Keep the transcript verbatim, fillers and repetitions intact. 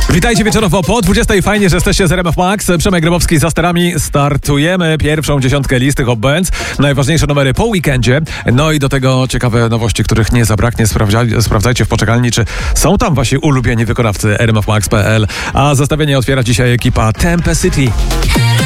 Witajcie wieczorowo po dwudziestej. Fajnie, że jesteście z R M F Max. Przemek Grabowski za sterami. Startujemy pierwszą dziesiątkę listy Hot Bands. Najważniejsze numery po weekendzie. No i do tego ciekawe nowości, których nie zabraknie. Sprawdzaj, sprawdzajcie w poczekalni, czy są tam wasi ulubieni wykonawcy R M F Max kropka p l. A zestawienie otwiera dzisiaj ekipa Tempe City.